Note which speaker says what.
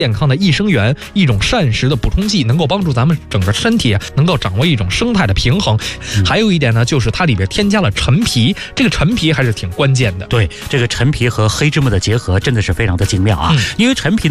Speaker 1: 健康的益生元，一种膳食的补充剂，能够帮助咱们整个身体能够掌握一种生态的平衡。还有一点呢，就是它里边添加了陈皮，这个陈皮还是挺关键的。
Speaker 2: 对，这个陈皮和黑芝麻的结合真的是非常的精妙啊，因为陈皮呢